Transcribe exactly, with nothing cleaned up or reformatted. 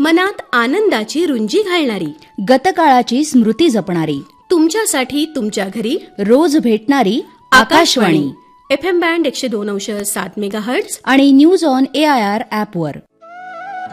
मनात आनंदाची रुंजी घालणारी, गतकाळाची स्मृती जपणारी, तुमच्यासाठी तुमच्या घरी रोज भेटणारी आकाशवाणी. एफ एम बँड एकशे दोन अंश सात मेगा हर्ट्झ आणि news on A I R ॲपवर.